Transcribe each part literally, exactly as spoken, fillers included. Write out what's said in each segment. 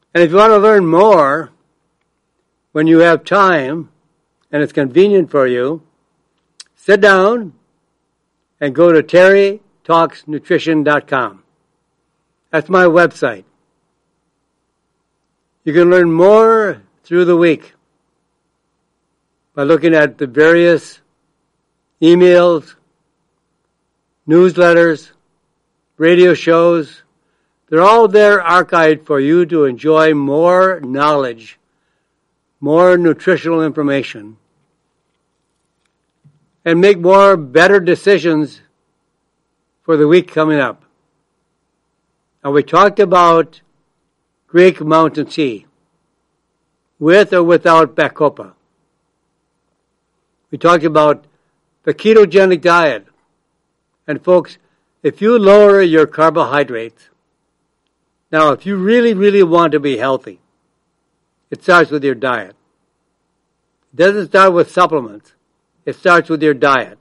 And if you want to learn more, when you have time and it's convenient for you, sit down and go to terry talks nutrition dot com. That's my website. You can learn more through the week by looking at the various emails, newsletters, radio shows. They're all there archived for you to enjoy more knowledge, more nutritional information, and make more better decisions for the week coming up. Now, we talked about Greek mountain tea, with or without Bacopa. We talked about the ketogenic diet. And folks, if you lower your carbohydrates, now if you really, really want to be healthy, it starts with your diet. It doesn't start with supplements. It starts with your diet.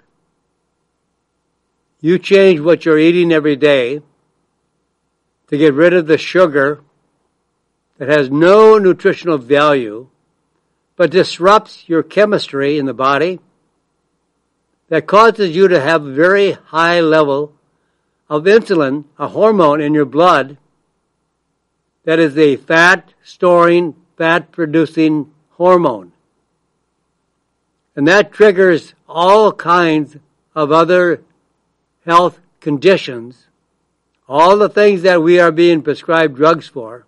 You change what you're eating every day to get rid of the sugar that has no nutritional value, but disrupts your chemistry in the body, that causes you to have a very high level of insulin, a hormone in your blood that is a fat-storing, fat-producing hormone. And that triggers all kinds of other health conditions, all the things that we are being prescribed drugs for.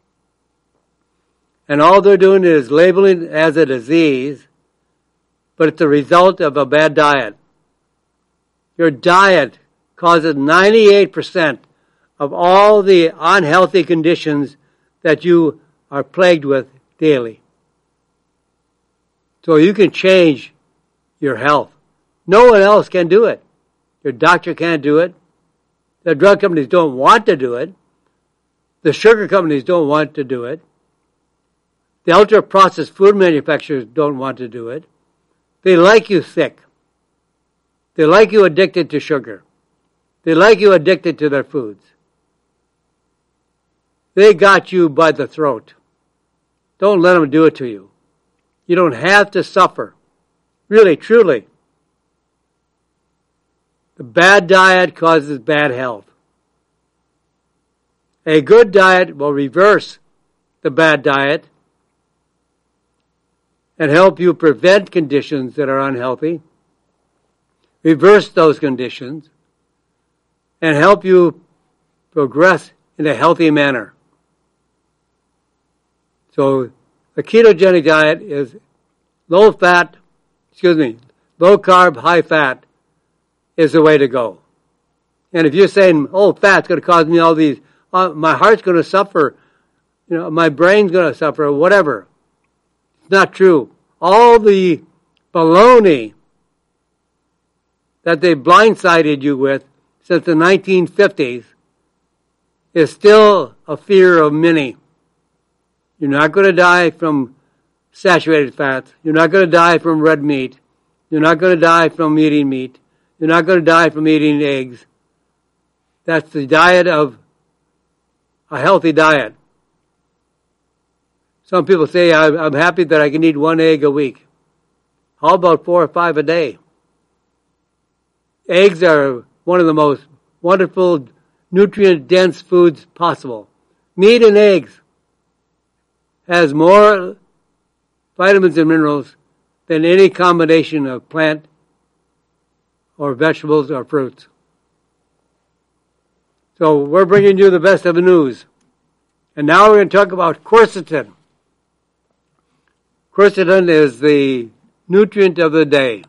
And all they're doing is labeling it as a disease, but it's a result of a bad diet. Your diet causes ninety-eight percent of all the unhealthy conditions that you are plagued with daily. So you can change your health. No one else can do it. Your doctor can't do it. The drug companies don't want to do it. The sugar companies don't want to do it. The ultra-processed food manufacturers don't want to do it. They like you sick. They like you addicted to sugar. They like you addicted to their foods. They got you by the throat. Don't let them do it to you. You don't have to suffer. Really, truly. The bad diet causes bad health. A good diet will reverse the bad diet and help you prevent conditions that are unhealthy, reverse those conditions, and help you progress in a healthy manner. So the ketogenic diet is low fat, excuse me, low carb, high fat is the way to go. And if you're saying, oh, fat's going to cause me all these, uh, my heart's going to suffer, you know, my brain's going to suffer, whatever. It's not true. All the baloney that they blindsided you with since the nineteen fifties is still a fear of many. You're not going to die from saturated fats. You're not going to die from red meat. You're not going to die from eating meat. You're not going to die from eating eggs. That's the diet of a healthy diet. Some people say, I'm happy that I can eat one egg a week. How about four or five a day? Eggs are one of the most wonderful, nutrient-dense foods possible. Meat and eggs has more vitamins and minerals than any combination of plant or vegetables or fruits. So we're bringing you the best of the news. And now we're going to talk about quercetin. Quercetin is the nutrient of the day.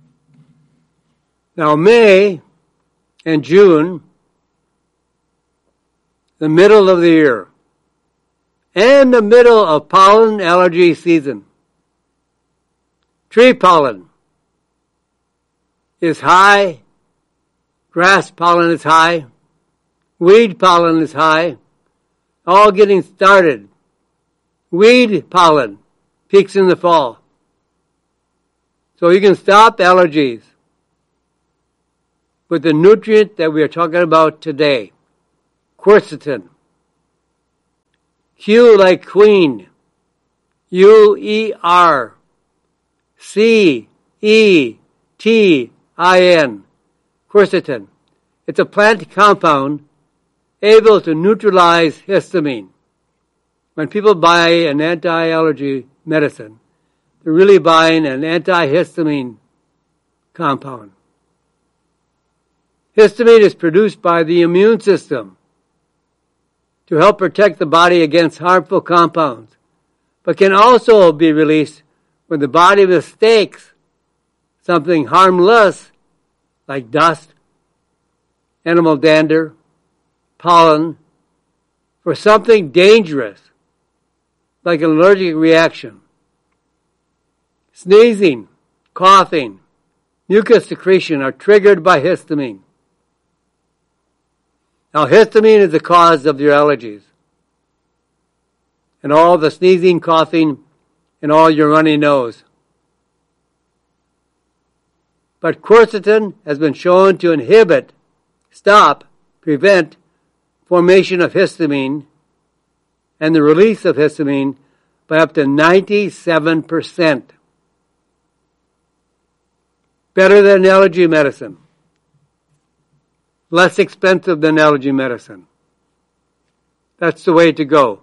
Now May and June, the middle of the year, and the middle of pollen allergy season. Tree pollen is high, grass pollen is high, weed pollen is high, all getting started. Weed pollen peaks in the fall. So you can stop allergies with the nutrient that we are talking about today, quercetin. Q like queen. U E R. C E T I N. Quercetin. It's a plant compound able to neutralize histamine. When people buy an anti-allergy medicine, they're really buying an antihistamine compound. Histamine is produced by the immune system to help protect the body against harmful compounds, but can also be released when the body mistakes something harmless like dust, animal dander, pollen, for something dangerous like an allergic reaction. Sneezing, coughing, mucus secretion are triggered by histamine. Now, histamine is the cause of your allergies. And all the sneezing, coughing, and all your runny nose. But quercetin has been shown to inhibit, stop, prevent formation of histamine and the release of histamine by up to ninety-seven percent. Better than allergy medicine. Less expensive than allergy medicine. That's the way to go.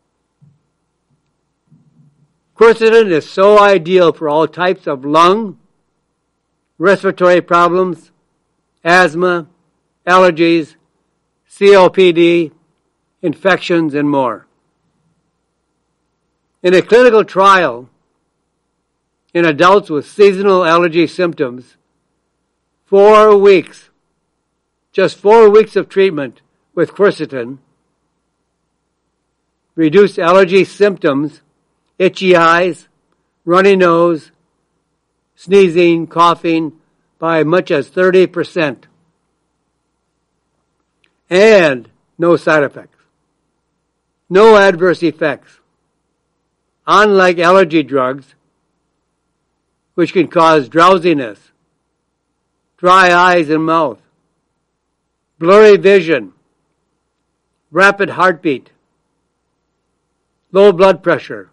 Quercetin is so ideal for all types of lung, respiratory problems, asthma, allergies, C O P D, infections, and more. In a clinical trial in adults with seasonal allergy symptoms, four weeks, just four weeks of treatment with quercetin reduced allergy symptoms, itchy eyes, runny nose, sneezing, coughing, by much as thirty percent. And no side effects. No adverse effects. Unlike allergy drugs, which can cause drowsiness, dry eyes and mouth, blurry vision, rapid heartbeat, low blood pressure.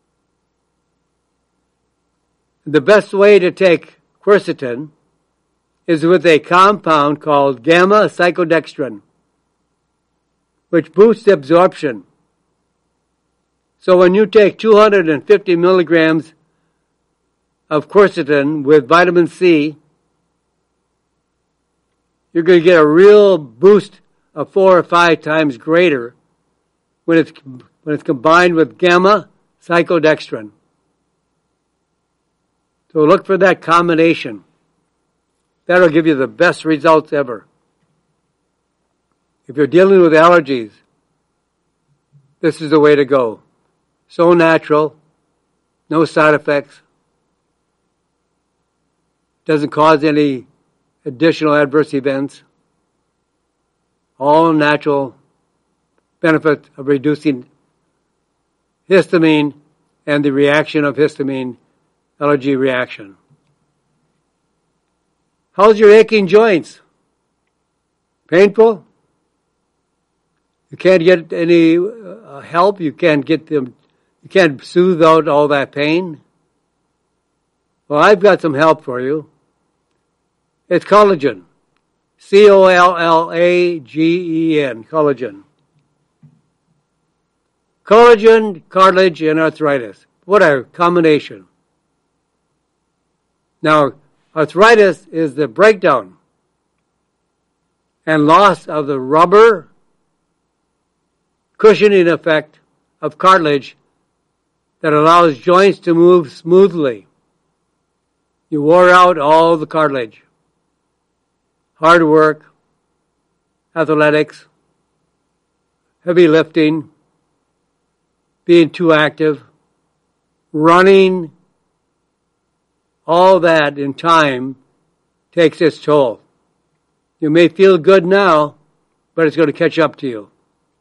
The best way to take quercetin is with a compound called gamma cyclodextrin, which boosts absorption. So when you take two hundred fifty milligrams of quercetin with vitamin C, you're going to get a real boost of four or five times greater when it's when it's combined with gamma cyclodextrin. So look for that combination. That'll give you the best results ever. If you're dealing with allergies, this is the way to go. So natural, no side effects, doesn't cause any additional adverse events, all natural benefits of reducing histamine and the reaction of histamine, allergy reaction. How's your aching joints? Painful? You can't get any uh, help? You can't get them, you can't soothe out all that pain? Well, I've got some help for you. It's collagen. C O L L A G E N, collagen. Collagen, cartilage, and arthritis. What a combination. Now, arthritis is the breakdown and loss of the rubber cushioning effect of cartilage that allows joints to move smoothly. You wore out all the cartilage. Hard work, athletics, heavy lifting, being too active, running, all that in time takes its toll. You may feel good now, but it's going to catch up to you.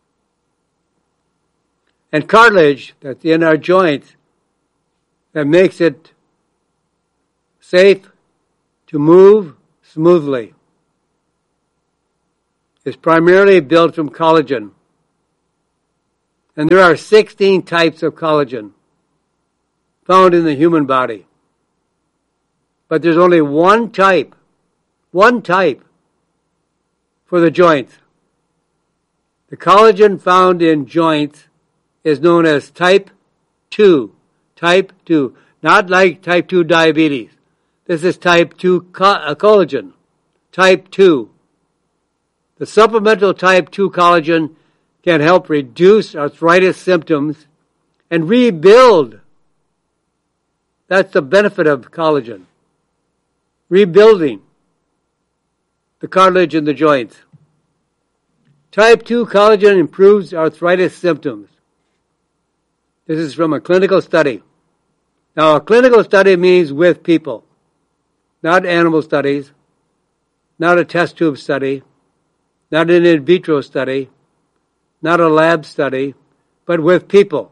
And cartilage that's in our joints that makes it safe to move smoothly is primarily built from collagen. And there are sixteen types of collagen found in the human body. But there's only one type, one type for the joints. The collagen found in joints is known as type two. Type two. Not like type two diabetes. This is type two co- collagen. Type two. The supplemental type two collagen can help reduce arthritis symptoms and rebuild. That's the benefit of collagen. Rebuilding the cartilage in the joints. Type two collagen improves arthritis symptoms. This is from a clinical study. Now, a clinical study means with people, not animal studies, not a test tube study, not an in vitro study, not a lab study, but with people.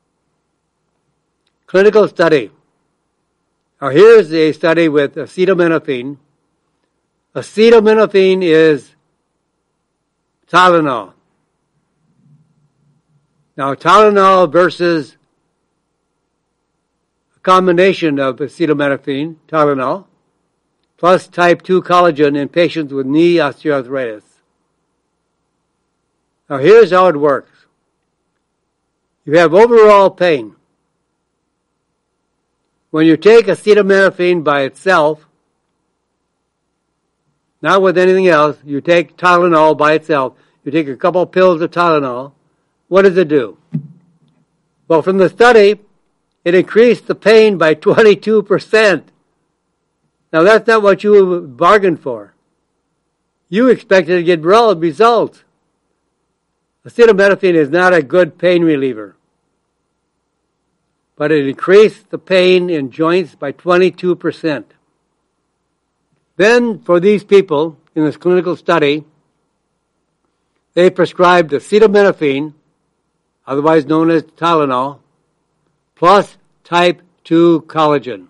Clinical study. Now, here's a study with acetaminophen. Acetaminophen is Tylenol. Now, Tylenol versus a combination of acetaminophen, Tylenol, plus type two collagen in patients with knee osteoarthritis. Now, here's how it works. You have overall pain. When you take acetaminophen by itself, not with anything else, you take Tylenol by itself, you take a couple of pills of Tylenol, what does it do? Well, from the study, it increased the pain by twenty-two percent. Now, that's not what you bargained for. You expected to get results. Acetaminophen is not a good pain reliever, but it increased the pain in joints by twenty-two percent. Then, for these people in this clinical study, they prescribed acetaminophen, otherwise known as Tylenol, plus type two collagen.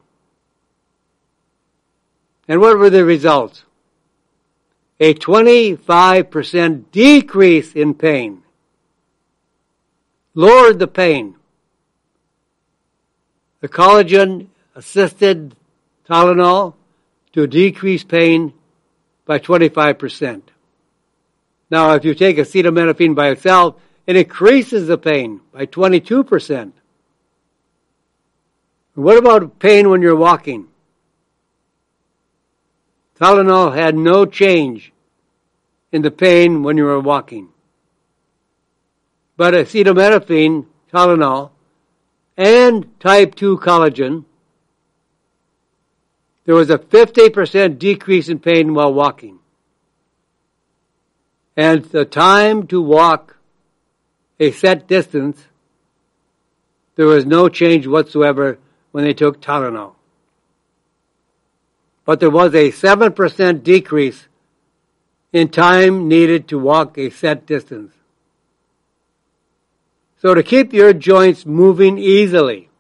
And what were the results? A twenty-five percent decrease in pain. Lowered the pain. The collagen assisted Tylenol to decrease pain by twenty-five percent. Now, if you take acetaminophen by itself, it increases the pain by twenty-two percent. What about pain when you're walking? Tylenol had no change in the pain when you were walking. But acetaminophen, Tylenol, and type two collagen, there was a fifty percent decrease in pain while walking. And the time to walk a set distance, there was no change whatsoever when they took Tylenol. But there was a seven percent decrease in time needed to walk a set distance. So to keep your joints moving easily,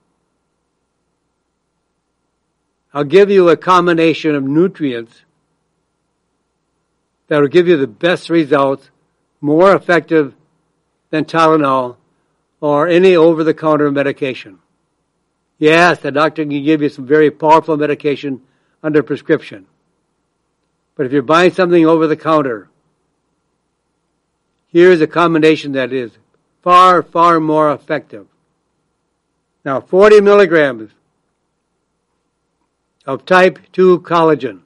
I'll give you a combination of nutrients that will give you the best results, more effective than Tylenol or any over-the-counter medication. Yes, the doctor can give you some very powerful medication under prescription. But if you're buying something over the counter, here's a combination that is far, far more effective. Now, forty milligrams of type two collagen,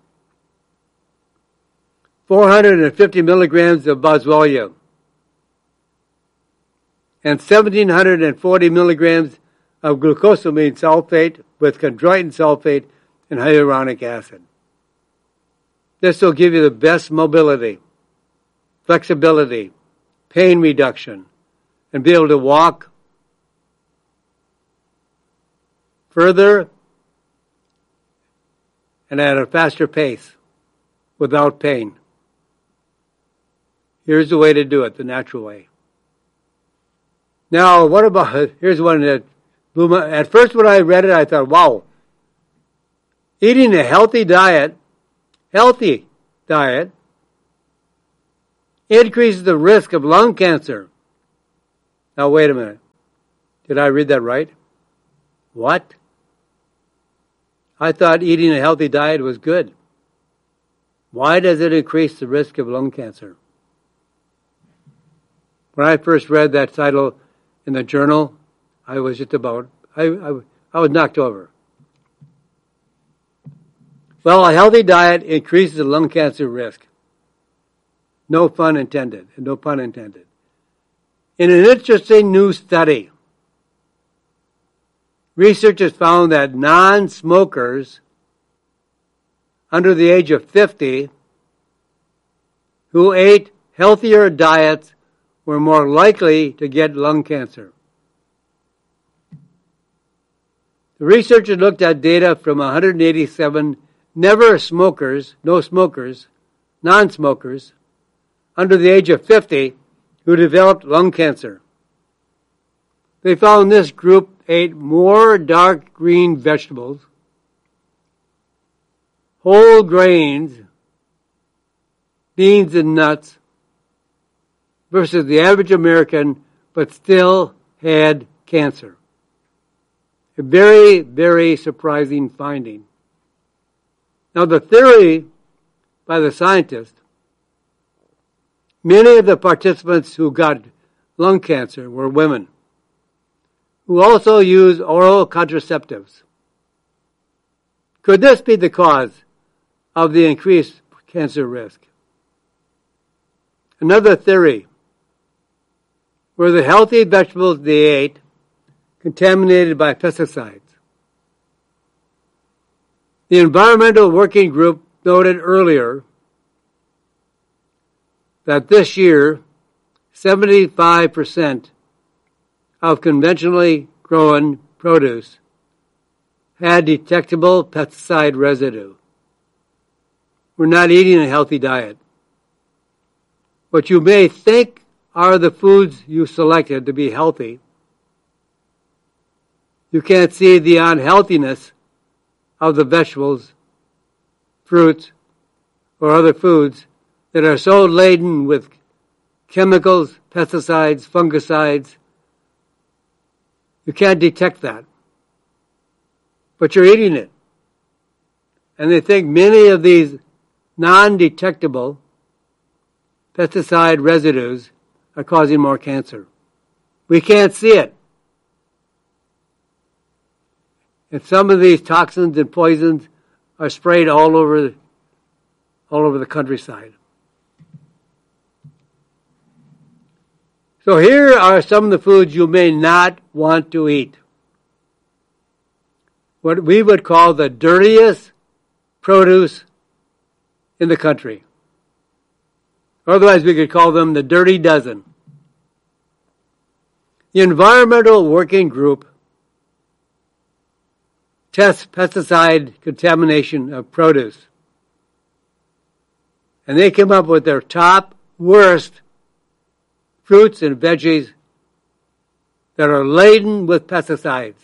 four hundred fifty milligrams of boswellia, and one thousand seven hundred forty milligrams of glucosamine sulfate with chondroitin sulfate and hyaluronic acid. This will give you the best mobility, flexibility, pain reduction, and be able to walk further and at a faster pace without pain. Here's the way to do it, the natural way. Now, what about, here's one that blew my, at first when I read it, I thought, wow, eating a healthy diet, healthy diet, increases the risk of lung cancer Now wait a minute. Did I read that right? What? I thought eating a healthy diet was good. Why does it increase the risk of lung cancer? When I first read that title in the journal, I was just about, I, I, I was knocked over. Well, a healthy diet increases the lung cancer risk. No pun intended, no pun intended. In an interesting new study, researchers found that non-smokers under the age of fifty who ate healthier diets were more likely to get lung cancer. The researchers looked at data from one hundred eighty-seven never smokers, no smokers, non-smokers, under the age of fifty who developed lung cancer. They found this group ate more dark green vegetables, whole grains, beans and nuts, versus the average American, but still had cancer. A very, very surprising finding. Now, the theory by the scientists, many of the participants who got lung cancer were women who also use oral contraceptives. Could this be the cause of the increased cancer risk? Another theory, were the healthy vegetables they ate contaminated by pesticides? The Environmental Working Group noted earlier that this year, seventy-five percent of conventionally grown produce had detectable pesticide residue. We're not eating a healthy diet. What you may think are the foods you selected to be healthy, you can't see the unhealthiness of the vegetables, fruits, or other foods that are so laden with chemicals, pesticides, fungicides. You can't detect that. But you're eating it. And they think many of these non-detectable pesticide residues are causing more cancer. We can't see it. And some of these toxins and poisons are sprayed all over, all over the countryside. So here are some of the foods you may not want to eat. What we would call the dirtiest produce in the country. Otherwise, we could call them the dirty dozen. The Environmental Working Group tests pesticide contamination of produce. And they came up with their top worst fruits and veggies that are laden with pesticides,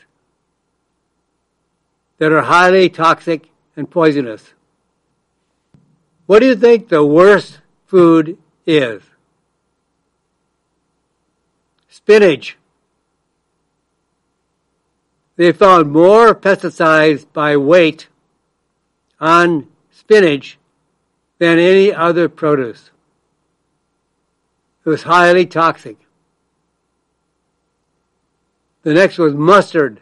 that are highly toxic and poisonous. What do you think the worst food is? Spinach. They found more pesticides by weight on spinach than any other produce. It was highly toxic. The next was mustard,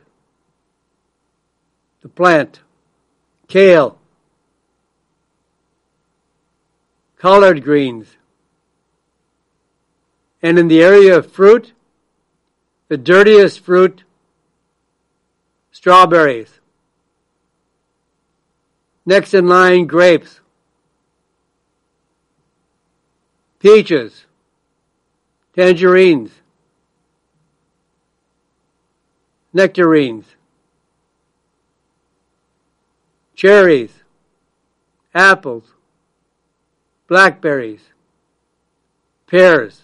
the plant, kale, collard greens. And in the area of fruit, the dirtiest fruit, strawberries. Next in line, grapes, peaches, tangerines, nectarines, cherries, apples, blackberries, pears,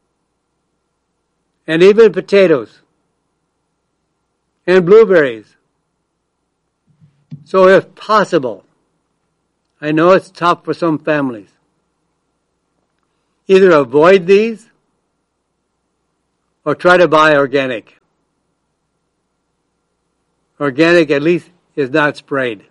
and even potatoes and blueberries. So if possible, I know it's tough for some families, either avoid these or try to buy organic. Organic at least is not sprayed.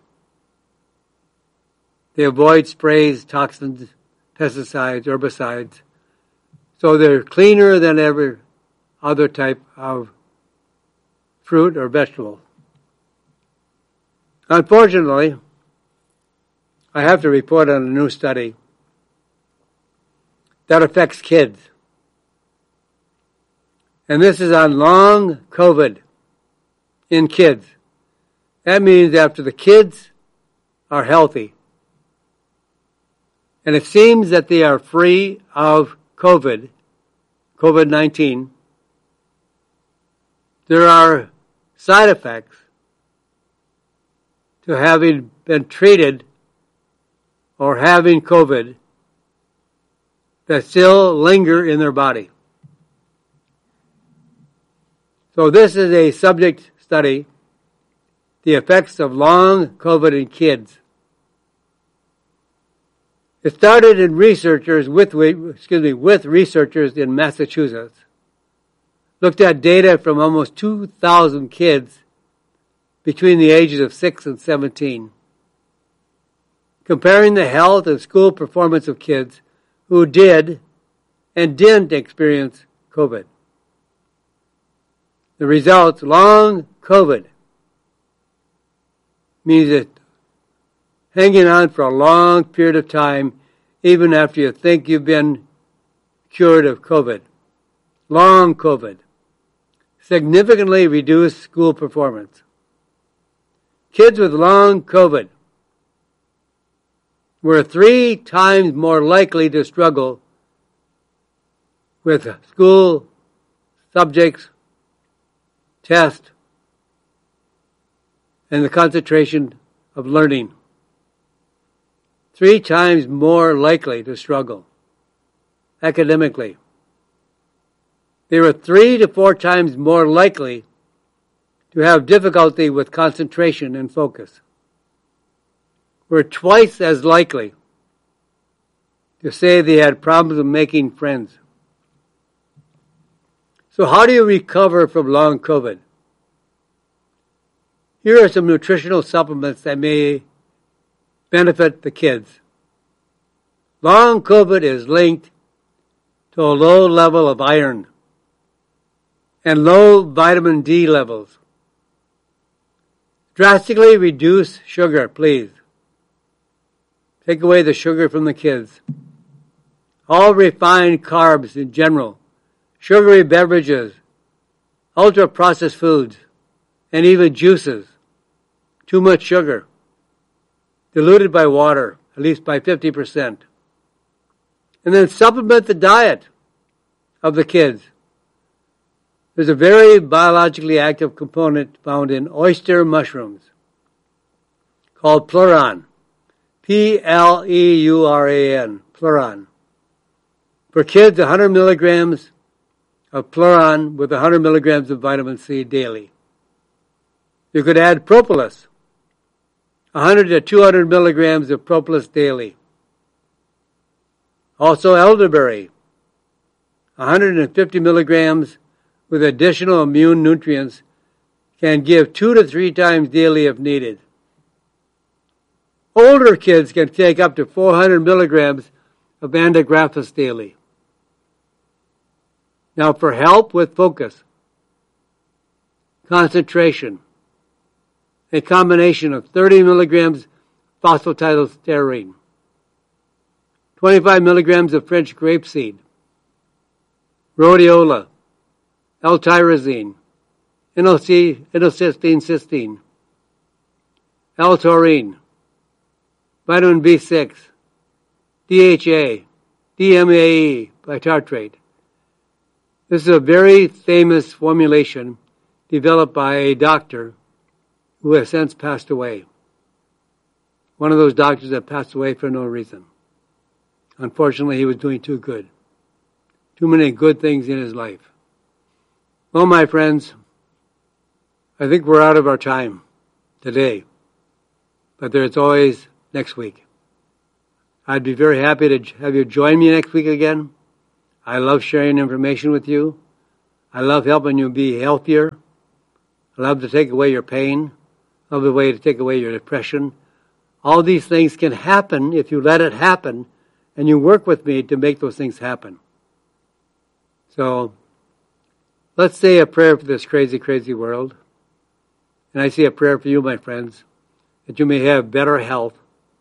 They avoid sprays, toxins, pesticides, herbicides. So they're cleaner than every other type of fruit or vegetable. Unfortunately, I have to report on a new study that affects kids. And this is on long COVID in kids. That means after the kids are healthy. And it seems that they are free of COVID, COVID nineteen. There are side effects to having been treated or having COVID that still linger in their body. So this is a subject study, the effects of long COVID in kids. It started in researchers with, excuse me, with researchers in Massachusetts, looked at data from almost two thousand kids between the ages of six and seventeen, comparing the health and school performance of kids who did and didn't experience COVID. The results, long COVID, means that hanging on for a long period of time, even after you think you've been cured of COVID. Long COVID. Significantly reduced school performance. Kids with long COVID were three times more likely to struggle with school subjects, tests, and the concentration of learning. Three times more likely to struggle academically. They were three to four times more likely to have difficulty with concentration and focus. Were twice as likely to say they had problems with making friends. So how do you recover from long COVID? Here are some nutritional supplements that may benefit the kids. Long COVID is linked to a low level of iron and low vitamin D levels. Drastically reduce sugar, please. Take away the sugar from the kids. All refined carbs in general, sugary beverages, ultra-processed foods, and even juices. Too much sugar. Diluted by water, at least by fifty percent. And then supplement the diet of the kids. There's a very biologically active component found in oyster mushrooms called pleuron. P L E U R A N, pleuron. For kids, one hundred milligrams of pleuron with one hundred milligrams of vitamin C daily. You could add propolis, one hundred to two hundred milligrams of propolis daily. Also elderberry, one hundred fifty milligrams with additional immune nutrients, can give two to three times daily if needed. Older kids can take up to four hundred milligrams of antigraphis daily. Now for help with focus, concentration, a combination of thirty milligrams phosphatidylserine, twenty-five milligrams of French grapeseed, rhodiola, L-tyrosine, inositine cysteine, L-taurine, vitamin B six, D H A, D M A E bitartrate. This is a very famous formulation developed by a doctor who has since passed away. One of those doctors that passed away for no reason. Unfortunately, he was doing too good. Too many good things in his life. Well, my friends, I think we're out of our time today. But there's always next week. I'd be very happy to have you join me next week again. I love sharing information with you. I love helping you be healthier. I love to take away your pain. I love the way to take away your depression. All these things can happen if you let it happen, and you work with me to make those things happen. So, let's say a prayer for this crazy, crazy world. And I say a prayer for you, my friends, that you may have better health,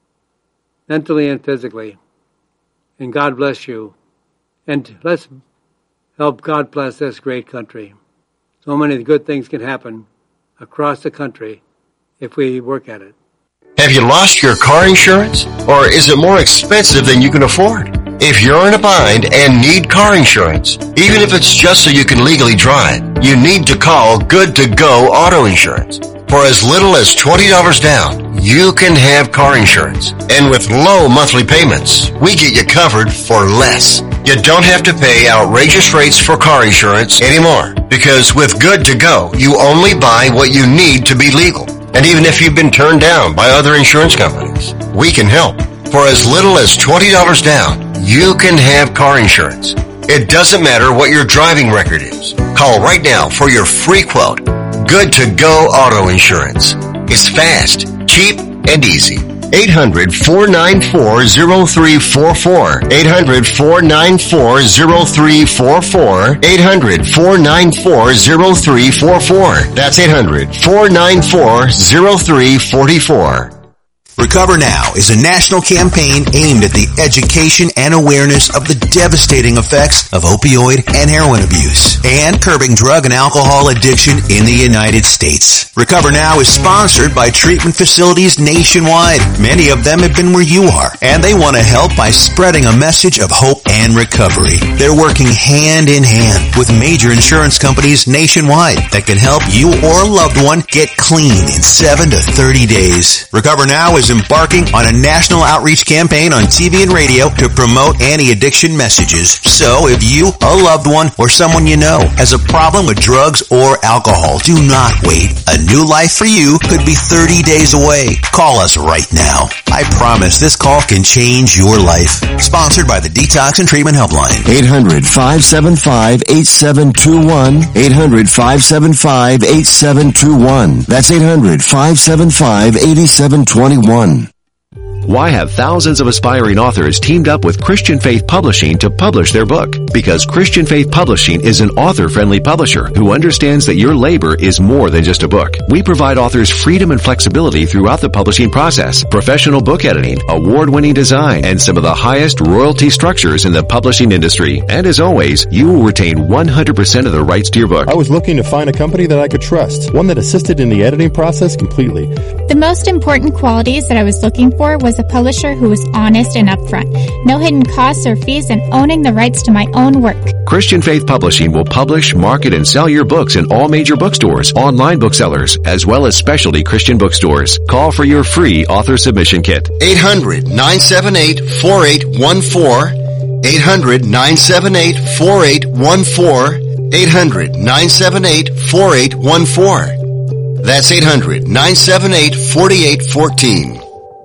mentally and physically. And God bless you. And let's help God bless this great country. So many good things can happen across the country if we work at it. Have you lost your car insurance? Or is it more expensive than you can afford? If you're in a bind and need car insurance, even if it's just so you can legally drive, you need to call Good to Go Auto Insurance. For as little as twenty dollars down, you can have car insurance. And with low monthly payments, we get you covered for less. You don't have to pay outrageous rates for car insurance anymore, because with Good to Go, you only buy what you need to be legal. And even if you've been turned down by other insurance companies, we can help. For as little as twenty dollars down, you can have car insurance. It doesn't matter what your driving record is. Call right now for your free quote. Good to Go Auto Insurance. It's fast, cheap, and easy. eight hundred, four nine four, zero three four four. eight hundred, four nine four, zero three four four. eight hundred, four nine four, zero three four four. That's eight hundred, four nine four, zero three four four. Recover Now is a national campaign aimed at the education and awareness of the devastating effects of opioid and heroin abuse and curbing drug and alcohol addiction in the United States. Recover Now is sponsored by treatment facilities nationwide. Many of them have been where you are, and they want to help by spreading a message of hope and recovery. They're working hand in hand with major insurance companies nationwide that can help you or a loved one get clean in seven to thirty days. Recover Now is embarking on a national outreach campaign on T V and radio to promote anti-addiction messages. So if you, a loved one, or someone you know has a problem with drugs or alcohol, do not wait. A new life for you could be thirty days away. Call us right now. I promise this call can change your life. Sponsored by the Detox and Treatment Helpline. eight hundred, five seven five, eight seven two one. eight hundred, five seven five, eight seven two one. That's eight hundred, five seven five, eight seven two one. Why have thousands of aspiring authors teamed up with Christian Faith Publishing to publish their book? Because Christian Faith Publishing is an author-friendly publisher who understands that your labor is more than just a book. We provide authors freedom and flexibility throughout the publishing process, professional book editing, award-winning design, and some of the highest royalty structures in the publishing industry. And as always, you will retain one hundred percent of the rights to your book. I was looking to find a company that I could trust, one that assisted in the editing process completely. The most important qualities that I was looking for was a publisher who was honest and upfront, no hidden costs or fees, and owning the rights to my own work. Christian Faith Publishing will publish, market, and sell your books in all major bookstores, online booksellers, as well as specialty Christian bookstores. Call for your free author submission kit. eight hundred, nine seven eight, four eight one four. eight hundred, nine seven eight, four eight one four. eight hundred, nine seven eight, four eight one four. That's eight hundred, nine seven eight, four eight one four.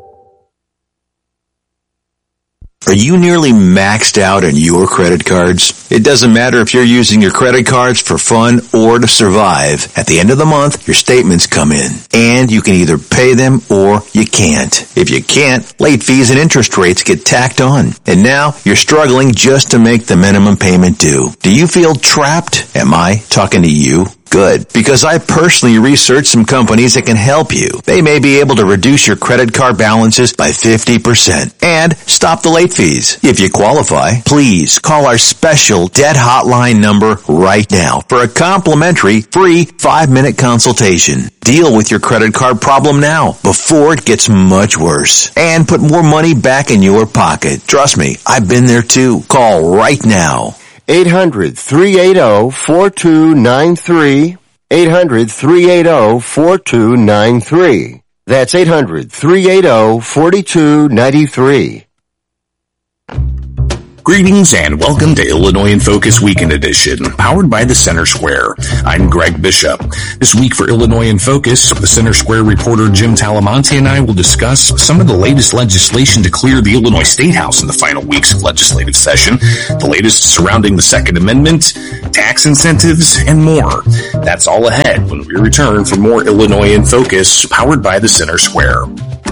Are you nearly maxed out on your credit cards? It doesn't matter if you're using your credit cards for fun or to survive. At the end of the month, your statements come in, and you can either pay them or you can't. If you can't, late fees and interest rates get tacked on. And now, you're struggling just to make the minimum payment due. Do you feel trapped? Am I talking to you? Good, because I personally researched some companies that can help you. They may be able to reduce your credit card balances by fifty percent and stop the late fees. If you qualify, please call our special debt hotline number right now for a complimentary free five-minute consultation. Deal with your credit card problem now before it gets much worse and put more money back in your pocket. Trust me, I've been there too. Call right now. eight hundred, three eight zero, four two nine three. eight hundred, three eight zero, four two nine three. That's eight hundred, three eight zero, four two nine three. Greetings and welcome to Illinois in Focus Weekend Edition, powered by the Center Square. I'm Greg Bishop. This week for Illinois in Focus, the Center Square reporter Jim Talamonte and I will discuss some of the latest legislation to clear the Illinois State House in the final weeks of legislative session, the latest surrounding the Second Amendment, tax incentives, and more. That's all ahead when we return for more Illinois in Focus, powered by the Center Square.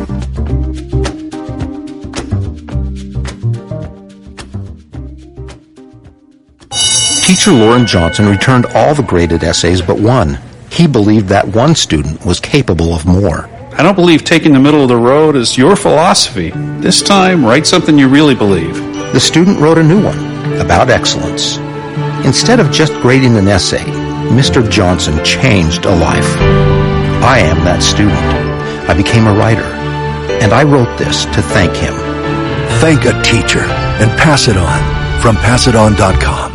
Teacher Lauren Johnson returned all the graded essays but one. He believed that one student was capable of more. I don't believe taking the middle of the road is your philosophy. This time, write something you really believe. The student wrote a new one about excellence. Instead of just grading an essay, Mister Johnson changed a life. I am that student. I became a writer, and I wrote this to thank him. Thank a teacher and pass it on from pass it on dot com.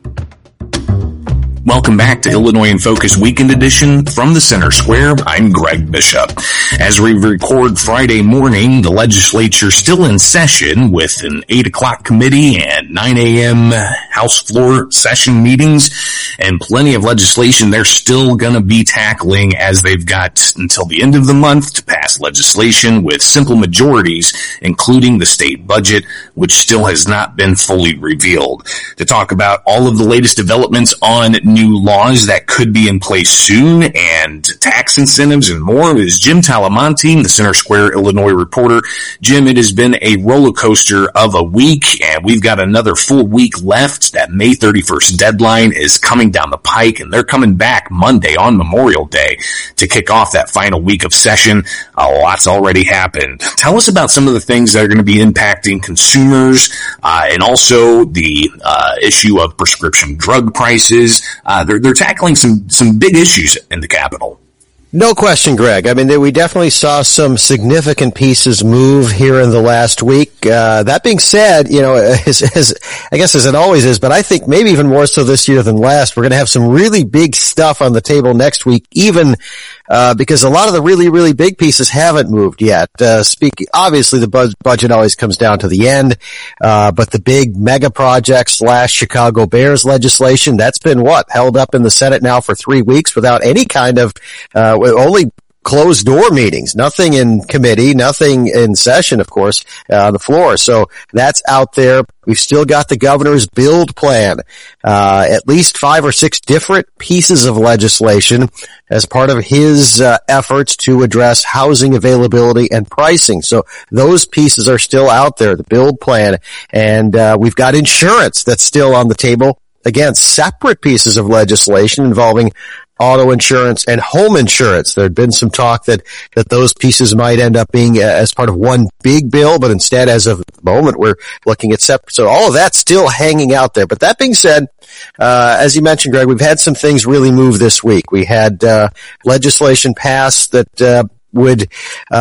Welcome back to Illinois in Focus Weekend Edition from the Center Square. I'm Greg Bishop. As we record Friday morning, the legislature still in session with an eight o'clock committee and nine a.m. House floor session meetings and plenty of legislation they're still going to be tackling as they've got until the end of the month to pass legislation with simple majorities, including the state budget, which still has not been fully revealed. To talk about all of the latest developments on new laws that could be in place soon and tax incentives and more is Jim Talamonte, the Center Square Illinois reporter. Jim, it has been a roller coaster of a week, and we've got another full week left. That May thirty-first deadline is coming down the pike, and they're coming back Monday on Memorial Day to kick off that final week of session. A lot's already happened. Tell us about some of the things that are going to be impacting consumers uh, and also the uh, issue of prescription drug prices. Uh, they're, they're tackling some, some big issues in the Capitol. No question, Greg. I mean, we definitely saw some significant pieces move here in the last week. Uh, that being said, you know, as, as, I guess as it always is, but I think maybe even more so this year than last, we're going to have some really big stuff on the table next week, even uh, because a lot of the really, really big pieces haven't moved yet. Uh, speak, obviously the bud- budget always comes down to the end, uh, but the big mega project slash Chicago Bears legislation, that's been what? Held up in the Senate now for three weeks without any kind of, uh, only closed door meetings, nothing in committee, nothing in session, of course, uh, on the floor. So that's out there. We've still got the governor's build plan, uh, at least five or six different pieces of legislation as part of his uh, efforts to address housing availability and pricing. So those pieces are still out there, the build plan. And uh, we've got insurance that's still on the table. Again, separate pieces of legislation involving auto insurance and home insurance. There had been some talk that, that those pieces might end up being uh, as part of one big bill, but instead, as of the moment, we're looking at separate. So all of that's still hanging out there. But that being said, uh, as you mentioned, Greg, we've had some things really move this week. We had, uh, legislation pass that, uh, would,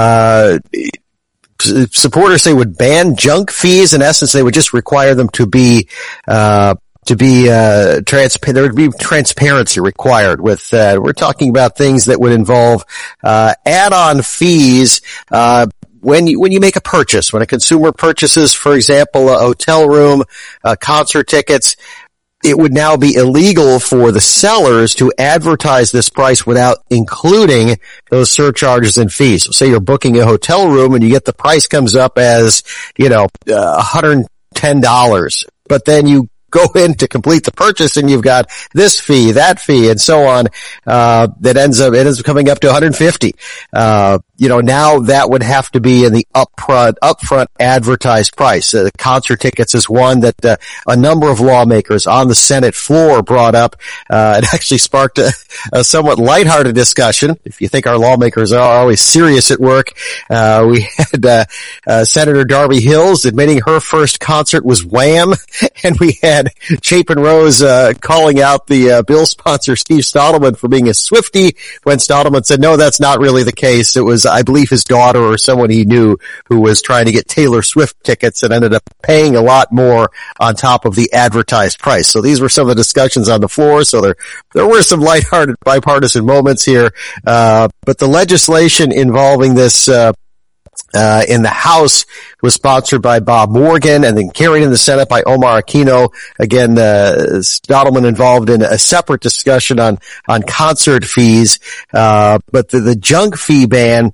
uh, supporters say would ban junk fees. In essence, they would just require them to be, uh, to be, uh, transparent, there would be transparency required with, uh, we're talking about things that would involve, uh, add-on fees, uh, when you, when you make a purchase, when a consumer purchases, for example, a hotel room, uh, concert tickets, it would now be illegal for the sellers to advertise this price without including those surcharges and fees. So say you're booking a hotel room and you get the price comes up as, you know, uh, one hundred ten dollars, but then you go in to complete the purchase and you've got this fee, that fee, and so on, uh, that ends up, it ends up coming up to one hundred fifty. Uh, you know, now that would have to be in the upfront, upfront advertised price. Uh, the concert tickets is one that, uh, a number of lawmakers on the Senate floor brought up. Uh, it actually sparked a, a somewhat lighthearted discussion. If you think our lawmakers are always serious at work, uh, we had, uh, uh, Senator Darby Hills admitting her first concert was Wham! And we had Chapin Rose, uh, calling out the, uh, bill sponsor Steve Stottleman for being a Swiftie when Stottleman said, no, that's not really the case. It was, I believe, his daughter or someone he knew who was trying to get Taylor Swift tickets and ended up paying a lot more on top of the advertised price. So these were some of the discussions on the floor. So there, there were some lighthearted bipartisan moments here. Uh, but the legislation involving this, uh, Uh, in the House was sponsored by Bob Morgan and then carried in the Senate by Omar Aquino. Again, uh, Stottleman involved in a separate discussion on, on concert fees. Uh, but the, the junk fee ban,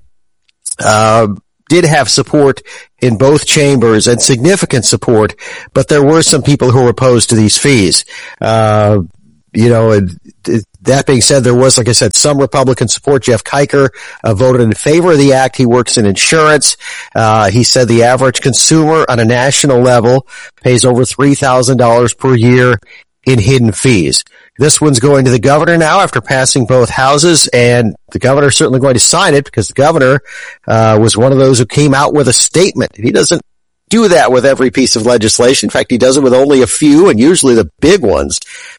uh, did have support in both chambers and significant support, but there were some people who were opposed to these fees. Uh, you know, it, it, that being said, there was, like I said, some Republican support. Jeff Kiker uh, voted in favor of the act. He works in insurance. Uh, he said the average consumer on a national level pays over three thousand dollars per year in hidden fees. This one's going to the governor now after passing both houses, and the governor is certainly going to sign it because the governor uh, was one of those who came out with a statement. He doesn't do that with every piece of legislation. In fact, he does it with only a few and usually the big ones.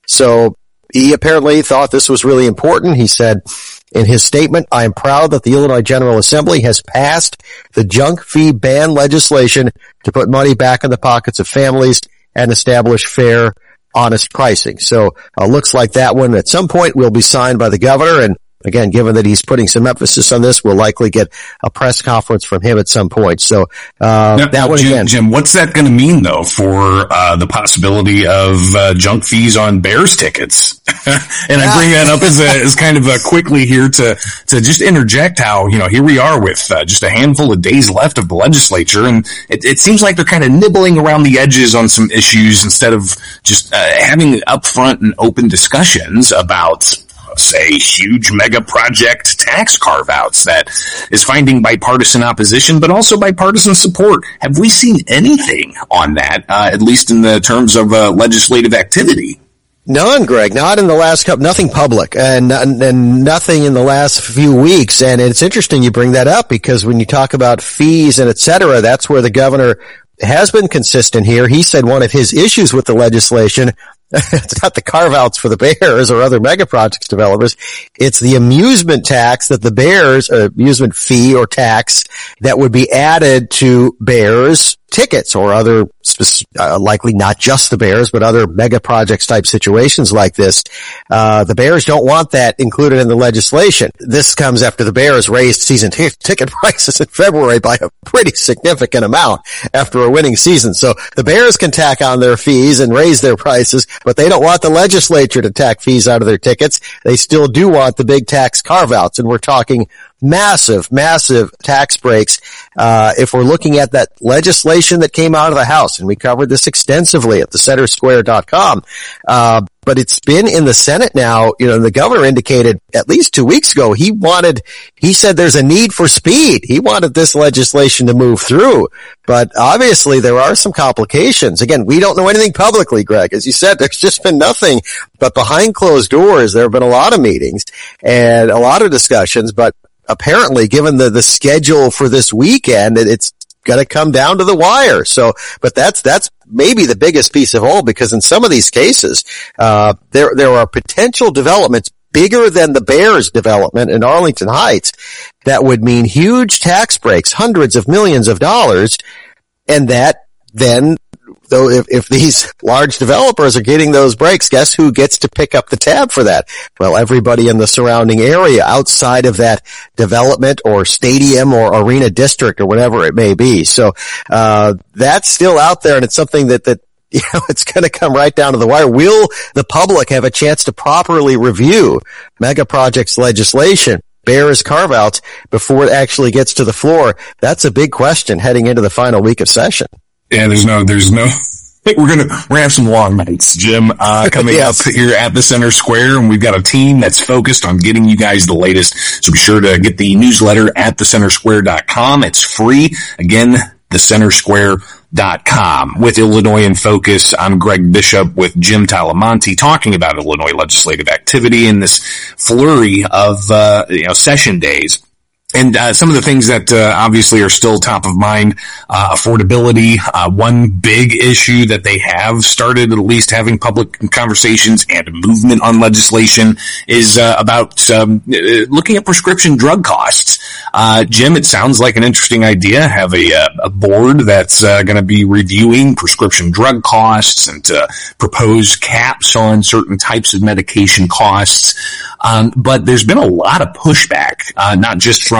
So he apparently thought this was really important. He said in his statement, "I am proud that the Illinois General Assembly has passed the junk fee ban legislation to put money back in the pockets of families and establish fair, honest pricing." So uh, looks like that one at some point will be signed by the governor. And again, given that he's putting some emphasis on this, we'll likely get a press conference from him at some point. So uh now, that now, one Jim, again. Jim, what's that going to mean though for uh the possibility of uh, junk fees on Bears tickets? And I bring that up as a, as kind of a quickly here to to just interject how, you know, here we are with uh, just a handful of days left of the legislature, and it, it seems like they're kind of nibbling around the edges on some issues instead of just uh, having upfront and open discussions about, say, huge mega project tax carve-outs that is finding bipartisan opposition, but also bipartisan support. Have we seen anything on that, uh, at least in the terms of uh, legislative activity? None, Greg. Not in the last couple, nothing public, and, and nothing in the last few weeks. And it's interesting you bring that up because when you talk about fees and et cetera, that's where the governor has been consistent here. He said one of his issues with the legislation, it's not the carve-outs for the Bears or other mega projects developers. It's the amusement tax that the Bears, uh, amusement fee or tax that would be added to Bears tickets or other, uh, likely not just the Bears, but other mega projects type situations like this. Uh, the Bears don't want that included in the legislation. This comes after the Bears raised season t- ticket prices in February by a pretty significant amount after a winning season. So the Bears can tack on their fees and raise their prices, but they don't want the legislature to tack fees out of their tickets. They still do want the big tax carve-outs, and we're talking massive, massive tax breaks. Uh, if we're looking at that legislation that came out of the House, and we covered this extensively at the center square dot com, uh, but it's been in the Senate now. You know, the governor indicated at least two weeks ago he wanted, he said there's a need for speed. He wanted this legislation to move through, but obviously there are some complications. Again, we don't know anything publicly, Greg. As you said, there's just been nothing, but behind closed doors, there have been a lot of meetings and a lot of discussions, but apparently, given the, the schedule for this weekend, it, it's going to come down to the wire. So, but that's, that's maybe the biggest piece of all, because in some of these cases, uh, there, there are potential developments bigger than the Bears development in Arlington Heights that would mean huge tax breaks, hundreds of millions of dollars. And that then, though, if, if these large developers are getting those breaks, guess who gets to pick up the tab for that? Well, everybody in the surrounding area outside of that development or stadium or arena district or whatever it may be. So, uh, that's still out there, and it's something that, that, you know, it's going to come right down to the wire. Will the public have a chance to properly review mega projects legislation, Bears carve-outs, before it actually gets to the floor? That's a big question heading into the final week of session. Yeah, there's no, there's no, we're gonna, we're gonna have some long nights, Jim, uh, coming yes. up here at the Center Square, and we've got a team that's focused on getting you guys the latest. So be sure to get the newsletter at the center square dot com. It's free. Again, the center square dot com. With Illinois in Focus, I'm Greg Bishop with Jim Talamonte talking about Illinois legislative activity in this flurry of, uh, you know, session days. And uh, some of the things that uh, obviously are still top of mind, uh, affordability, uh, one big issue that they have started at least having public conversations and movement on legislation is uh, about um, looking at prescription drug costs. Uh, Jim, it sounds like an interesting idea. Have a, a board that's uh, going to be reviewing prescription drug costs and to propose caps on certain types of medication costs. Um, but there's been a lot of pushback, uh, not just from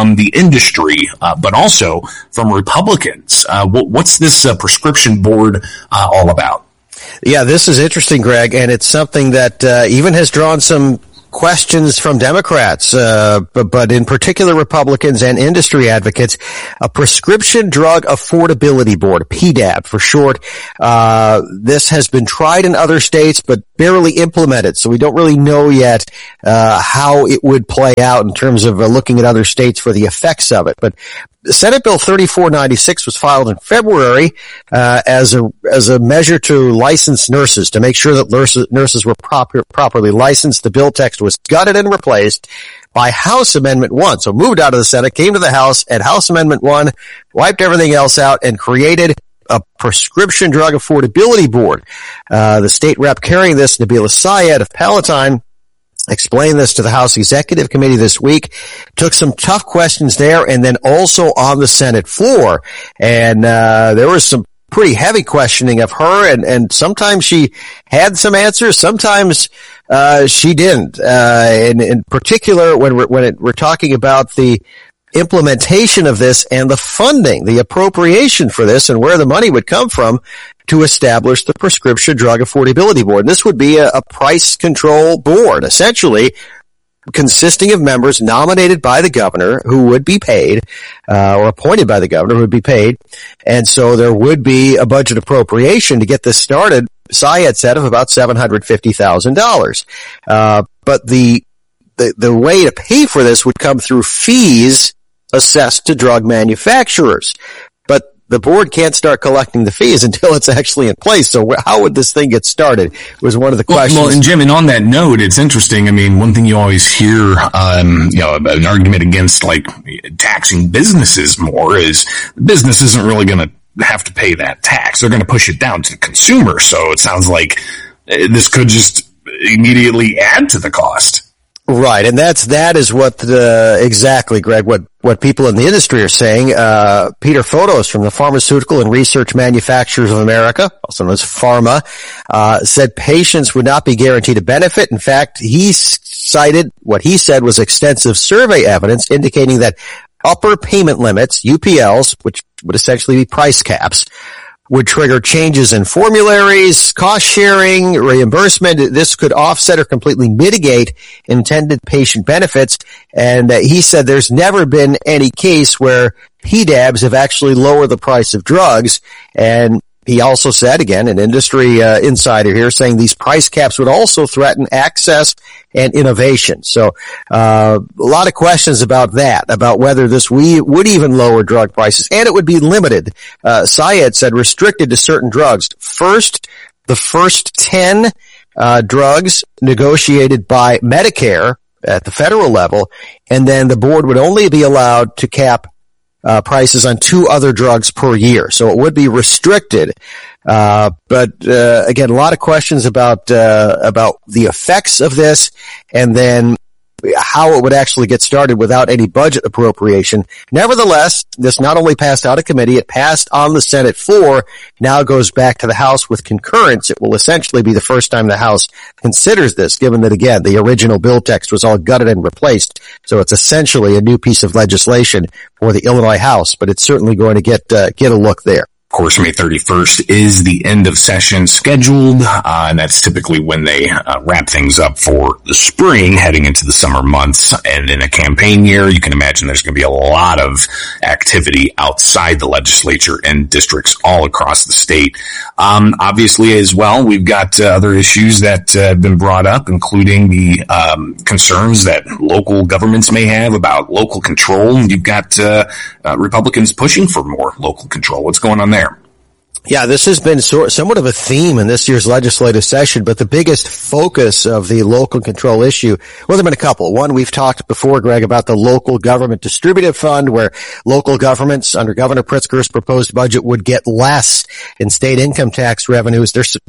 from the industry, uh, but also from Republicans. Uh, what, what's this uh, prescription board uh, all about? Yeah, this is interesting, Greg, and it's something that uh, even has drawn some questions from Democrats, uh, but, but in particular Republicans and industry advocates. A Prescription Drug Affordability Board, P D A B for short. Uh, this has been tried in other states, but barely implemented, so we don't really know yet uh, how it would play out in terms of uh, looking at other states for the effects of it. But Senate Bill thirty-four ninety-six was filed in February uh, as a as a measure to license nurses, to make sure that nurses, nurses were proper, properly licensed. The bill text was gutted and replaced by House Amendment one. So moved out of the Senate, came to the House, and House Amendment one wiped everything else out and created a Prescription Drug Affordability Board. Uh, the state rep carrying this, Nabila Syed of Palatine, explained this to the House Executive Committee this week, took some tough questions there, and then also on the Senate floor. And uh there was some pretty heavy questioning of her, and, and sometimes she had some answers, sometimes uh she didn't. Uh in, in particular, when we're, when it, we're talking about the implementation of this and the funding, the appropriation for this, and where the money would come from to establish the Prescription Drug Affordability Board. And this would be a, a price control board, essentially consisting of members nominated by the governor who would be paid, uh, or appointed by the governor who would be paid. And so there would be a budget appropriation to get this started, Syed said, of about seven hundred fifty thousand dollars. Uh, but the, the, the way to pay for this would come through fees assessed to drug manufacturers. But the board can't start collecting the fees until it's actually in place. So how would this thing get started was one of the questions. Well, well and Jim, and on that note, it's interesting. I mean, one thing you always hear, um, you know, an argument against like taxing businesses more is business isn't really going to have to pay that tax. They're going to push it down to the consumer. So it sounds like this could just immediately add to the cost. Right, and that's that is what the, exactly, Greg, what what people in the industry are saying. Uh Peter Fotos from the Pharmaceutical and Research Manufacturers of America, also known as PhRMA, uh said patients would not be guaranteed a benefit. In fact, he cited what he said was extensive survey evidence indicating that upper payment limits, U P Ls, which would essentially be price caps, would trigger changes in formularies, cost sharing, reimbursement. This could offset or completely mitigate intended patient benefits. And uh, he said there's never been any case where P D A Bs have actually lowered the price of drugs. And he also said, again, an industry uh, insider here, saying these price caps would also threaten access and innovation. So uh a lot of questions about that, about whether this we would even lower drug prices, and it would be limited. Uh Syed said restricted to certain drugs. First, the first ten uh drugs negotiated by Medicare at the federal level, and then the board would only be allowed to cap Uh, prices on two other drugs per year. So it would be restricted. Uh, but, uh, again, a lot of questions about, uh, about the effects of this, and then how it would actually get started without any budget appropriation. Nevertheless, this not only passed out of committee, it passed on the Senate floor, now goes back to the House with concurrence. It will essentially be the first time the House considers this, given that, again, the original bill text was all gutted and replaced. So it's essentially a new piece of legislation for the Illinois House, but it's certainly going to get, uh, get a look there. Of course, May thirty-first is the end of session scheduled, uh, and that's typically when they uh, wrap things up for the spring, heading into the summer months. And in a campaign year, you can imagine there's going to be a lot of activity outside the legislature and districts all across the state. Um, obviously, as well, we've got uh, other issues that uh, have been brought up, including the um, concerns that local governments may have about local control. You've got uh, uh, Republicans pushing for more local control. What's going on there? Yeah, this has been sort, somewhat of a theme in this year's legislative session, but the biggest focus of the local control issue, well, there have been a couple. One, we've talked before, Greg, about the local government distributive fund, where local governments under Governor Pritzker's proposed budget would get less in state income tax revenues. They're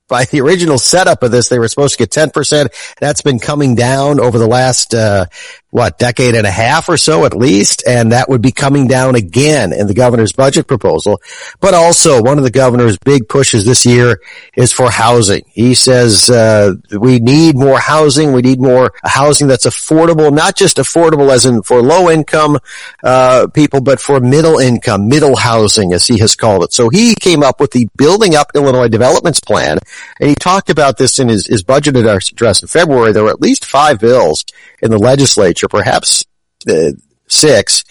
by the original setup of this, they were supposed to get ten percent. That's been coming down over the last, uh, what, decade and a half or so at least. And that would be coming down again in the governor's budget proposal. But also one of the governor's big pushes this year is for housing. He says, uh, we need more housing. We need more housing that's affordable, not just affordable as in for low income, uh, people, but for middle income, middle housing as he has called it. So he came up with the Building Up Illinois Developments Plan. And he talked about this in his, his budget address in February. There were at least five bills in the legislature, perhaps uh, six,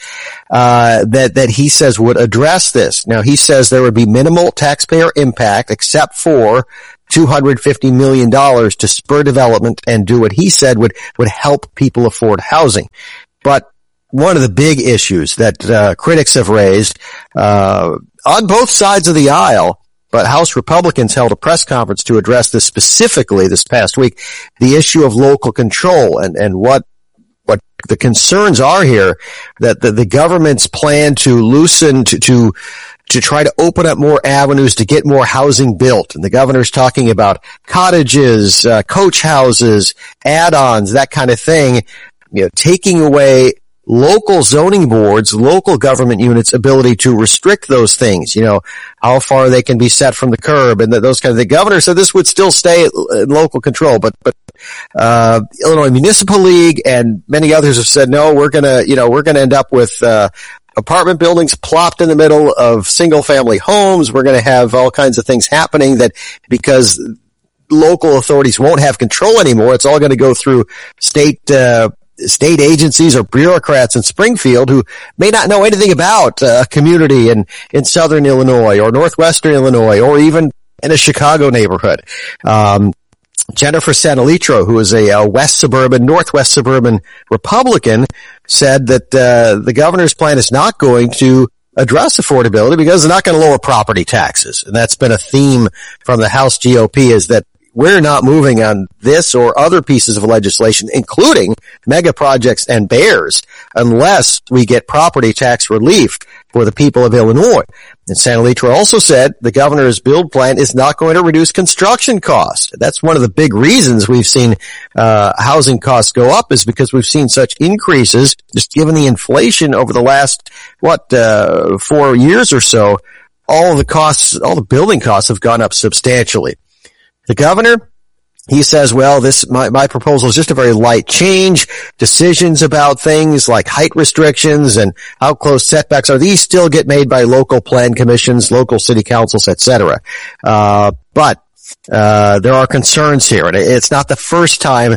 uh, that, that he says would address this. Now, he says there would be minimal taxpayer impact except for two hundred fifty million dollars to spur development and do what he said would, would help people afford housing. But one of the big issues that uh, critics have raised uh, on both sides of the aisle, but House Republicans held a press conference to address this specifically this past week, the issue of local control and, and what, what the concerns are here, that the, the government's plan to loosen, to, to, to try to open up more avenues to get more housing built. And the governor's talking about cottages, uh, coach houses, add-ons, that kind of thing, you know, taking away local zoning boards, local government units' ability to restrict those things, you know, how far they can be set from the curb and those kind of things. The governor said this would still stay in local control, but, but, uh, Illinois Municipal League and many others have said, no, we're gonna, you know, we're gonna end up with, uh, apartment buildings plopped in the middle of single family homes. We're gonna have all kinds of things happening that because local authorities won't have control anymore, it's all gonna go through state, uh, state agencies or bureaucrats in Springfield who may not know anything about a community in, in southern Illinois or northwestern Illinois or even in a Chicago neighborhood. Um, Jennifer Sanalitro, who is a, a west suburban, northwest suburban Republican, said that uh, the governor's plan is not going to address affordability because they're not going to lower property taxes. And that's been a theme from the House G O P, is that we're not moving on this or other pieces of legislation, including mega projects and bears, unless we get property tax relief for the people of Illinois. And Sanalitro also said the governor's build plan is not going to reduce construction costs. That's one of the big reasons we've seen uh housing costs go up, is because we've seen such increases just given the inflation over the last, what, uh four years or so. All of the costs, all the building costs have gone up substantially. The governor, he says, well, this, my, my proposal is just a very light change. Decisions about things like height restrictions and how close setbacks are, these still get made by local plan commissions, local city councils, et cetera. Uh, but, uh, there are concerns here. And it's not the first time,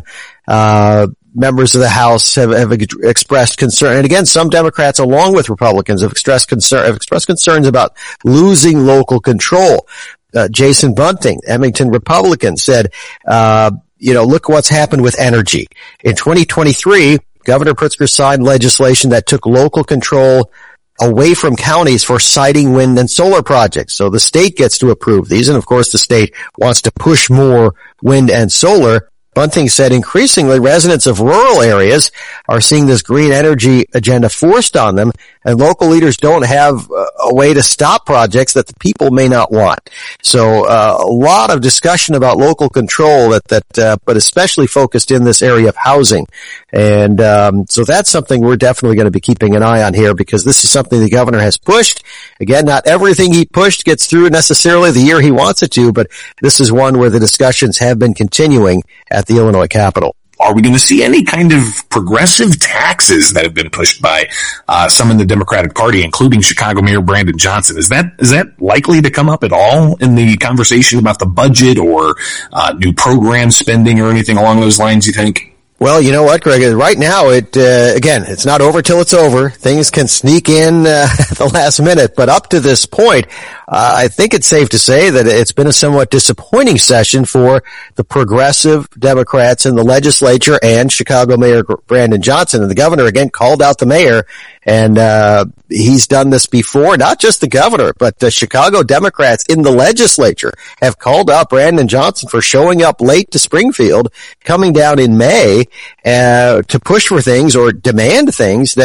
uh, members of the House have, have expressed concern. And again, some Democrats, along with Republicans, have expressed concern, have expressed concerns about losing local control. Uh, Jason Bunting, Edmonton Republican, said, uh, you know, look what's happened with energy. In twenty twenty-three, Governor Pritzker signed legislation that took local control away from counties for siting wind and solar projects. So the state gets to approve these. And of course, the state wants to push more wind and solar. Bunting said increasingly residents of rural areas are seeing this green energy agenda forced on them, and local leaders don't have a way to stop projects that the people may not want. So uh, a lot of discussion about local control, that that uh, but especially focused in this area of housing. And um, so that's something we're definitely going to be keeping an eye on here, because this is something the governor has pushed. Again, not everything he pushed gets through necessarily the year he wants it to, but this is one where the discussions have been continuing at the Illinois Capitol. Are we going to see any kind of progressive taxes that have been pushed by uh, some in the Democratic Party, including Chicago Mayor Brandon Johnson? Is that is that likely to come up at all in the conversation about the budget or uh, new program spending or anything along those lines, you think? Well, you know what, Greg? Right now, it uh, again, it's not over till it's over. Things can sneak in uh, at the last minute, but up to this point, uh, I think it's safe to say that it's been a somewhat disappointing session for the progressive Democrats in the legislature and Chicago Mayor Brandon Johnson. And the governor again called out the mayor, and uh he's done this before. Not just the governor, but the Chicago Democrats in the legislature have called out Brandon Johnson for showing up late to Springfield, coming down in May uh to push for things or demand things that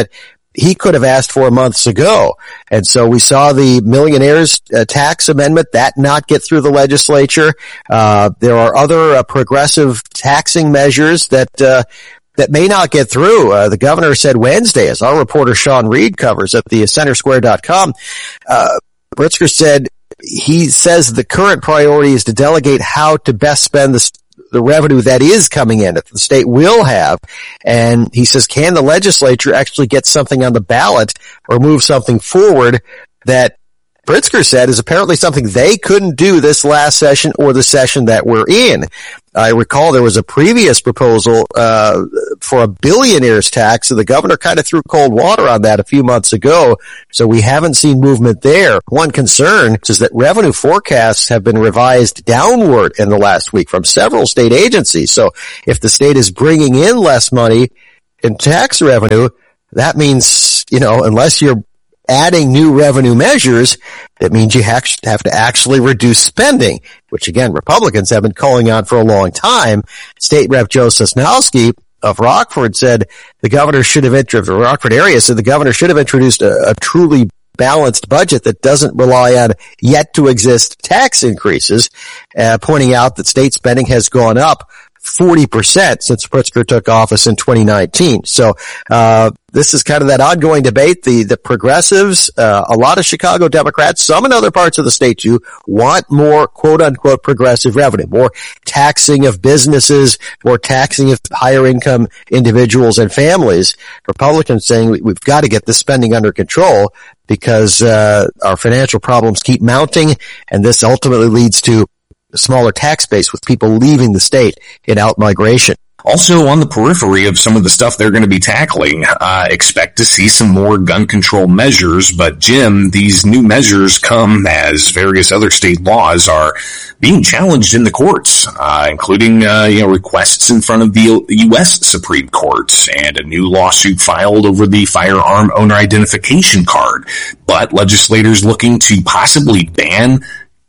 he could have asked for months ago. And so we saw the millionaires uh, tax amendment that not get through the legislature. Uh, there are other uh, progressive taxing measures that, uh, that may not get through. Uh, the governor said Wednesday, as our reporter Sean Reed covers at the center square dot com, uh, Pritzker said he says the current priority is to delegate how to best spend the the revenue that is coming in that the state will have. And he says, can the legislature actually get something on the ballot or move something forward that Pritzker said is apparently something they couldn't do this last session or the session that we're in. I recall there was a previous proposal uh for a billionaire's tax, and the governor kind of threw cold water on that a few months ago, so we haven't seen movement there. One concern is that revenue forecasts have been revised downward in the last week from several state agencies. So if the state is bringing in less money in tax revenue, that means, you know, unless you're adding new revenue measures, that means you have to actually reduce spending, which again, Republicans have been calling on for a long time. State Rep Joe Sosnowski of Rockford said the governor should have, the Rockford area said the governor should have introduced a, a truly balanced budget that doesn't rely on yet to exist tax increases, uh, pointing out that state spending has gone up forty percent since Pritzker took office in twenty nineteen. So, uh, this is kind of that ongoing debate. The, the progressives, uh, a lot of Chicago Democrats, some in other parts of the state too, want more quote unquote progressive revenue, more taxing of businesses, more taxing of higher income individuals and families. Republicans saying we, we've got to get this spending under control because, uh, our financial problems keep mounting, and this ultimately leads to a smaller tax base with people leaving the state in outmigration. Also, on the periphery of some of the stuff they're going to be tackling, uh, expect to see some more gun control measures. But, Jim, these new measures come as various other state laws are being challenged in the courts, uh, including, uh, you know, requests in front of the U S Supreme Court and a new lawsuit filed over the firearm owner identification card. But legislators looking to possibly ban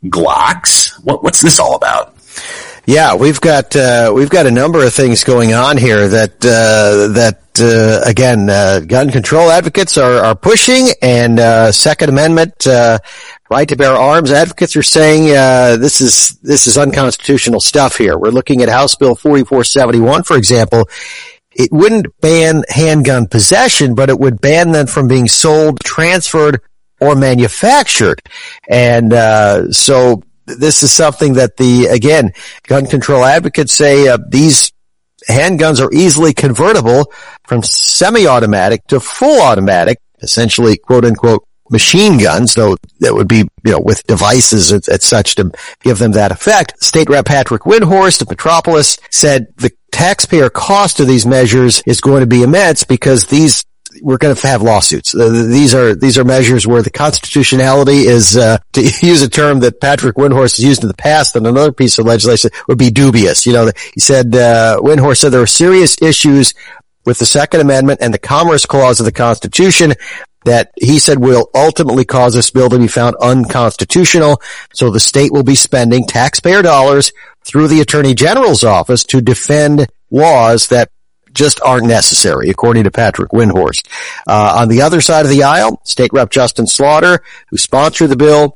Glocks? What, what's this all about? Yeah, we've got, uh, we've got a number of things going on here that, uh, that, uh, again, uh, gun control advocates are, are pushing, and, uh, Second Amendment, uh, right to bear arms advocates are saying, uh, this is, this is unconstitutional stuff here. We're looking at House Bill forty-four seventy-one, for example. It wouldn't ban handgun possession, but it would ban them from being sold, transferred, or manufactured. And, uh, so this is something that the, again, gun control advocates say, uh, these handguns are easily convertible from semi-automatic to full automatic, essentially quote unquote machine guns, though that would be, you know, with devices and, and such to give them that effect. State Rep Patrick Windhorst of Metropolis said the taxpayer cost of these measures is going to be immense because these we're going to have lawsuits. Uh, these are these are measures where the constitutionality is, uh, to use a term that Patrick Windhorst has used in the past on another piece of legislation, would be dubious. You know, he said, uh, Windhorst said there are serious issues with the Second Amendment and the Commerce Clause of the Constitution that he said will ultimately cause this bill to be found unconstitutional. So the state will be spending taxpayer dollars through the Attorney General's office to defend laws that just aren't necessary, according to Patrick Windhorst. Uh, on the other side of the aisle, State Rep Justin Slaughter, who sponsored the bill,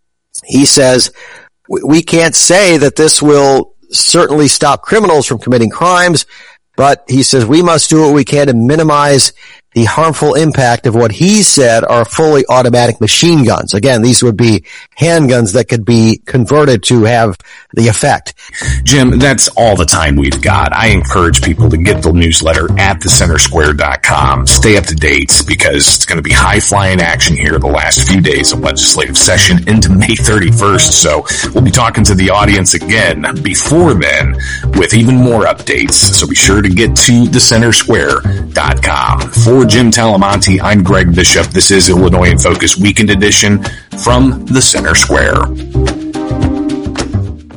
he says, we can't say that this will certainly stop criminals from committing crimes, but he says we must do what we can to minimize the harmful impact of what he said are fully automatic machine guns. Again, these would be handguns that could be converted to have the effect. Jim, that's all the time we've got. I encourage people to get the newsletter at the center square dot com. Stay up to date because it's going to be high-flying action here the last few days of legislative session into May thirty-first. So we'll be talking to the audience again before then with even more updates. So be sure to get to the center square dot com. For Jim Talamonte, I'm Greg Bishop. This is Illinois in Focus Weekend Edition from the Center Square.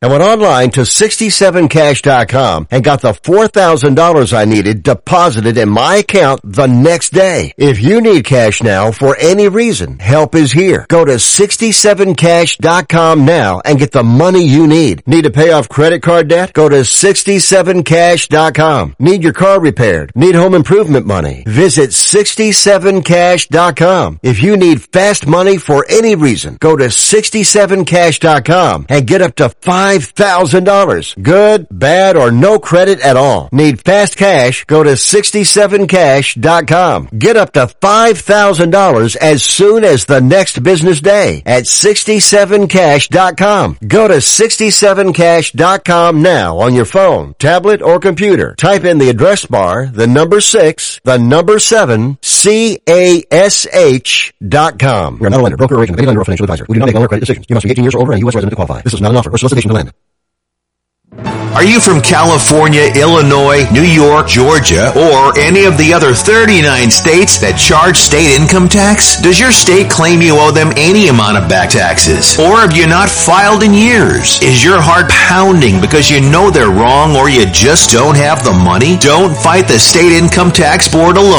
I went online to sixty-seven cash dot com and got the four thousand dollars I needed deposited in my account the next day. If you need cash now for any reason, help is here. Go to sixty-seven cash dot com now and get the money you need. Need to pay off credit card debt? Go to sixty-seven cash dot com. Need your car repaired? Need home improvement money? Visit sixty-seven cash dot com. If you need fast money for any reason, go to sixty-seven cash dot com and get up to five thousand dollars. Good, bad, or no credit at all. Need fast cash? Go to sixty-seven cash dot com. Get up to five thousand dollars as soon as the next business day at sixty-seven cash dot com. Go to sixty-seven cash dot com now on your phone, tablet, or computer. Type in the address bar, the number six, the number seven, C A S H dot com. We are not a lender, broker, or agent, paid lender, or financial advisor. We do not make loan or credit decisions. You must be eighteen years or older and a U S resident to qualify. This is not an offer or solicitation to lend. Are you from California, Illinois, New York, Georgia, or any of the other thirty-nine states that charge state income tax? Does your state claim you owe them any amount of back taxes? Or have you not filed in years? Is your heart pounding because you know they're wrong or you just don't have the money? Don't fight the state income tax board alone.